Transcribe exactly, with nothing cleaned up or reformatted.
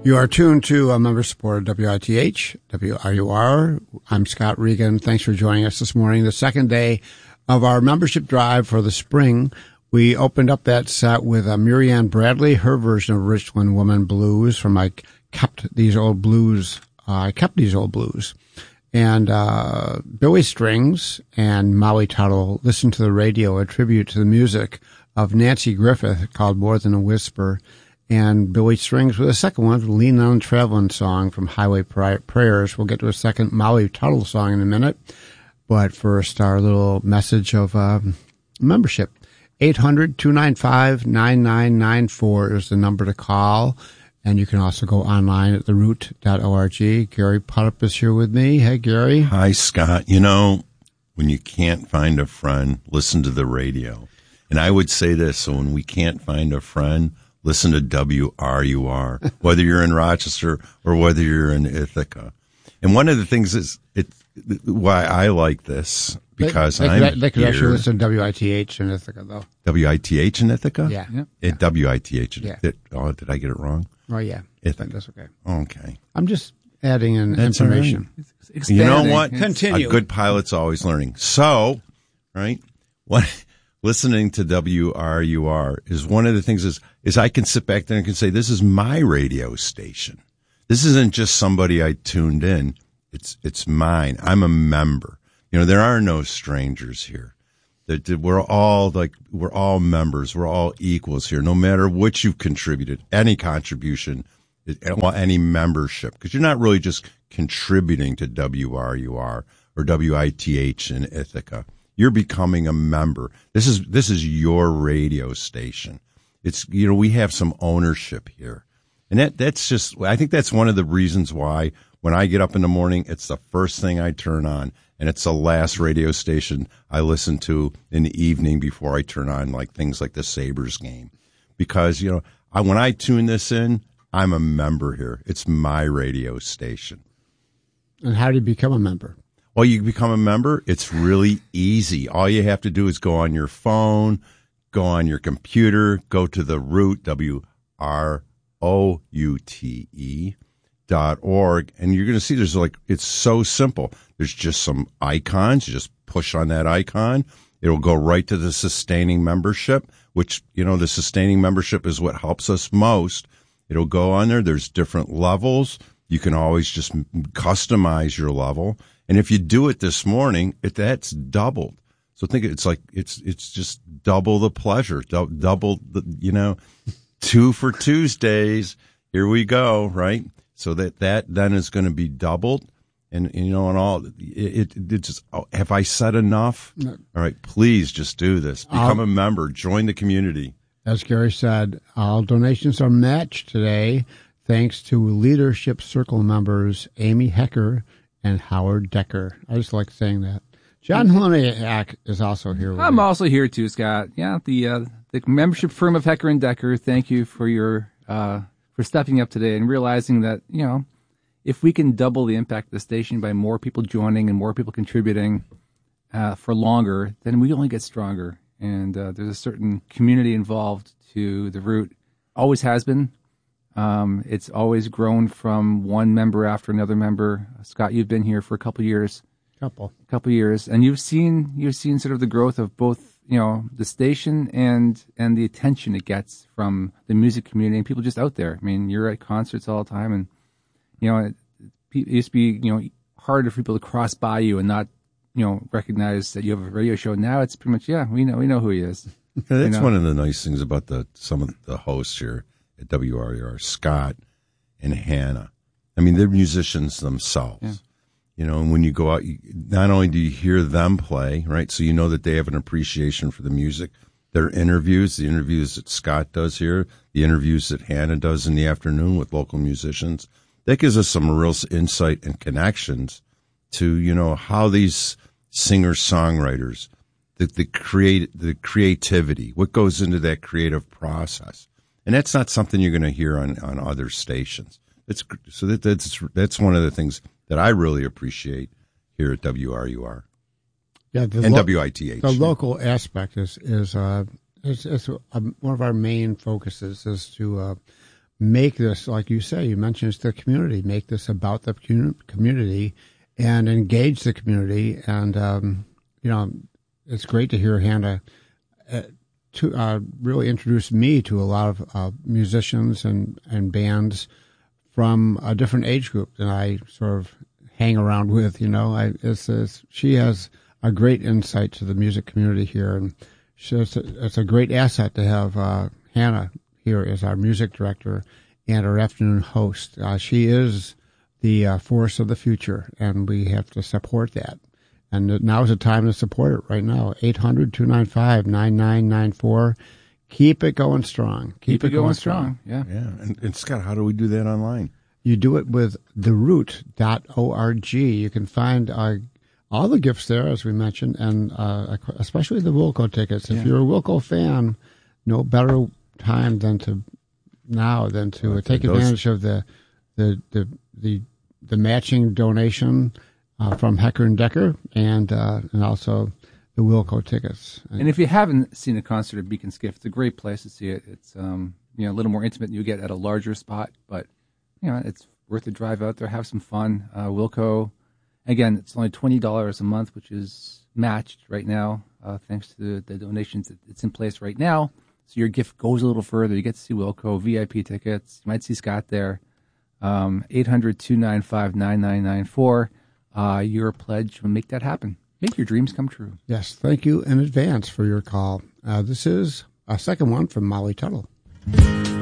You are tuned to a member supported W I T H, W R U R. I'm Scott Regan. Thanks for joining us this morning. The second day of our membership drive for the spring. We opened up that set with uh, Murianne Bradley, her version of Richland Woman Blues from I Kept These Old Blues. Uh, I Kept These Old Blues. And uh, Billy Strings and Maui Tuttle listened to the radio, a tribute to the music of Nancy Griffith called More Than a Whisper. And Billy Strings with a second one, Lean On Traveling Song from Highway Prayers. We'll get to a second Maui Tuttle song in a minute. But first, our little message of uh, membership. eight hundred, two nine five, nine nine nine four is the number to call. And you can also go online at the root dot org. Gary Putup is here with me. Hey, Gary. Hi, Scott. You know, when you can't find a friend, listen to the radio. And I would say this, so when we can't find a friend, listen to W R U R, whether you're in Rochester or whether you're in Ithaca. And one of the things is it, why I like this, because they, they I'm could, They could here. actually listen to W I T H in Ithaca, though. W I T H in Ithaca? Yeah. yeah. It, W I T H. Yeah. It, oh, did I get it wrong? Oh, yeah. Ithaca. That's okay. Okay. I'm just adding in That's information. Right. You know what? Continue. A good pilot's always learning. So, right, what... Listening to W R U R is one of the things is, is I can sit back there and can say, this is my radio station. This isn't just somebody I tuned in. It's, it's mine. I'm a member. You know, there are no strangers here. We're all like, we're all members. We're all equals here, no matter what you've contributed, any contribution, well, any membership, because you're not really just contributing to W R U R or W I T H in Ithaca. You're becoming a member. This is this is your radio station. It's, you know, we have some ownership here. And that that's just, I think that's one of the reasons why when I get up in the morning, it's the first thing I turn on. And it's the last radio station I listen to in the evening before I turn on like things like the Sabres game. Because, you know, I, when I tune this in, I'm a member here. It's my radio station. And how do you become a member? Well, you become a member, it's really easy. All you have to do is go on your phone, go on your computer, go to the root, W R O U T E, dot org, and you're going to see there's like, it's so simple. There's just some icons. You just push on that icon. It'll go right to the sustaining membership, which, you know, the sustaining membership is what helps us most. It'll go on there. There's different levels. You can always just customize your level. And if you do it this morning, it, that's doubled. So think it's like, it's, it's just double the pleasure, du- double the, you know, two for Tuesdays. Here we go. Right. So that, that then is going to be doubled. And, and you know, and all it, it, it just, oh, have I said enough? No. All right. Please just do this. Become I'll, a member, join the community. As Gary said, all donations are matched today, thanks to Leadership Circle members Amy Hecker and Howard Decker. I just like saying that. John Heleniak is also here with I'm me. also here too, Scott. Yeah, the uh, the membership firm of Hecker and Decker. Thank you for your uh, for stepping up today and realizing that, you know, if we can double the impact of the station by more people joining and more people contributing uh, for longer, then we only get stronger. And uh, there's a certain community involved to the root. Always has been. Um, it's always grown from one member after another member. Scott, you've been here for a couple of years. Couple. Couple of years, and you've seen you've seen sort of the growth of both, you know, the station and and the attention it gets from the music community and people just out there. I mean, you're at concerts all the time, and you know, it, it used to be, you know, harder for people to cross by you and not, you know, recognize that you have a radio show. Now it's pretty much, yeah, we know we know who he is. Yeah, that's you know? one of the nice things about the some of the hosts here at W R U R, Scott and Hannah. I mean, they're musicians themselves. Yeah. You know, and when you go out, you, not only do you hear them play, right, so you know that they have an appreciation for the music. Their interviews, the interviews that Scott does here, the interviews that Hannah does in the afternoon with local musicians, that gives us some real insight and connections to, you know, how these singer-songwriters, the, the, create, the creativity, what goes into that creative process. And that's not something you're going to hear on, on other stations. It's, so that, that's that's one of the things that I really appreciate here at W R U R. Yeah, the and lo- W I T H. The local aspect is is uh is, is um, one of our main focuses is to uh, make this, like you say, you mentioned it's the community, make this about the community and engage the community. And, um, you know, it's great to hear Hannah uh, to uh, really introduce me to a lot of uh, musicians and, and bands from a different age group than I sort of hang around with. You know, I, it's, it's, she has a great insight to the music community here, and she, it's, a, it's a great asset to have uh, Hannah here as our music director and our afternoon host. Uh, she is the uh, force of the future, and we have to support that. And now is the time to support it right now. eight hundred, two nine five, nine nine nine four. Keep it going strong. Keep, Keep it, it going, going strong. strong. Yeah. Yeah. And, and Scott, how do we do that online? You do it with the root dot org. You can find uh, all the gifts there, as we mentioned, and uh, especially the Wilco tickets. If Yeah. you're a Wilco fan, no better time than to now than to Well, take those- advantage of the the the the, the matching donation uh, from Hecker and Decker, and uh, and also the Wilco tickets. And if you haven't seen a concert at Beacon Skiff, it's a great place to see it. It's um, you know, a little more intimate than you get at a larger spot, but you know, it's worth the drive out there, have some fun. Uh, Wilco, again, it's only twenty dollars a month, which is matched right now, uh, thanks to the, the donations. It, it's in place right now. So your gift goes a little further. You get to see Wilco, V I P tickets. You might see Scott there. Um, eight hundred, two nine five, nine nine nine four. Uh, your pledge will make that happen. Make your dreams come true. Yes, thank you in advance for your call. Uh, this is a second one from Molly Tuttle.